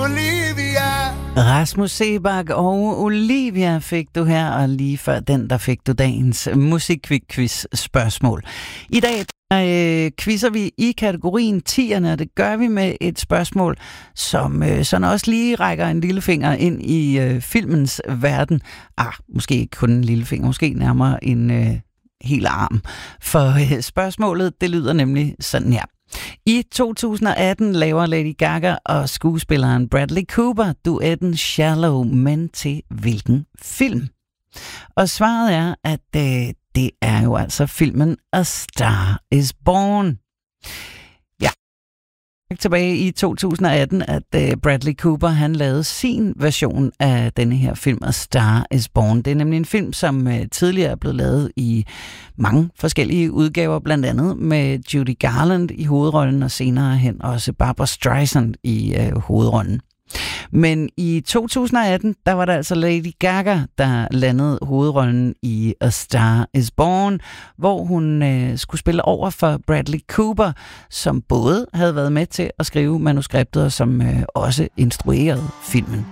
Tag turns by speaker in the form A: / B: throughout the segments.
A: Olivia.
B: Rasmus Seebach og Olivia fik du her, og lige før den, der fik du dagens musikquiz-spørgsmål. I dag quizzer vi i kategorien 10'erne, og det gør vi med et spørgsmål, som sådan også lige rækker en lille finger ind i filmens verden. Måske ikke kun en lille finger, måske nærmere en hel arm. For spørgsmålet, det lyder nemlig sådan her. I 2018 laver Lady Gaga og skuespilleren Bradley Cooper duetten Shallow, men til hvilken film? Og svaret er, at det er jo altså filmen A Star Is Born. Ja, tilbage i 2018, at Bradley Cooper han lavede sin version af denne her film A Star Is Born. Det er nemlig en film, som tidligere er blevet lavet i mange forskellige udgaver, blandt andet med Judy Garland i hovedrollen, og senere hen også Barbra Streisand i hovedrollen. Men i 2018, der var der altså Lady Gaga, der landede hovedrollen i A Star Is Born, hvor hun skulle spille over for Bradley Cooper, som både havde været med til at skrive manuskriptet, og som også instruerede filmen.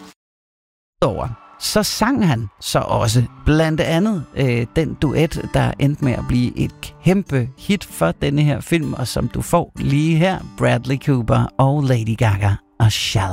B: Så sang han så også blandt andet den duet, der endte med at blive et kæmpe hit for denne her film, og som du får lige her, Bradley Cooper og Lady Gaga og Shallow.